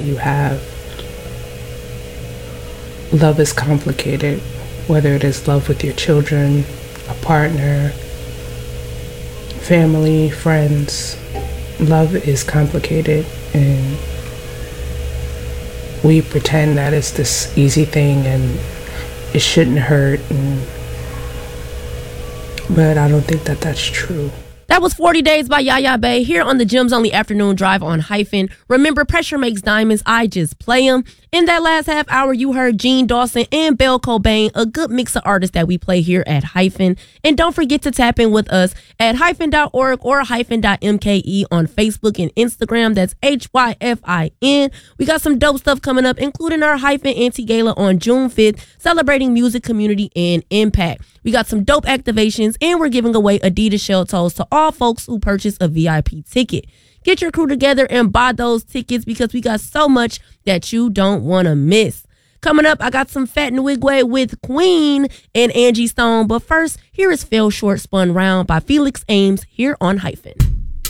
that you have. Love is complicated, whether it is love with your children, a partner, family, friends. Love is complicated, and we pretend that it's this easy thing and it shouldn't hurt, but I don't think that that's true. That was 40 Days by Yaya Bay here on the Gems Only Afternoon Drive on Hyphen. Remember, pressure makes diamonds. I just play them. In that last half hour, you heard Gene Dawson and Belle Cobain, a good mix of artists that we play here at Hyphen. And don't forget to tap in with us at hyphen.org or hyphen.mke on Facebook and Instagram. That's HYFIN. We got some dope stuff coming up, including our Hyphen Anti-Gala on June 5th, celebrating music, community, and impact. We got some dope activations, and we're giving away Adidas Shell Toes to all folks who purchase a VIP ticket. Get your crew together and buy those tickets because we got so much that you don't want to miss. Coming up, I got some Fat Nwigwe with Queen and Angie Stone. But first, here is Fell Short Spun Round by Felix Ames here on Hyphen.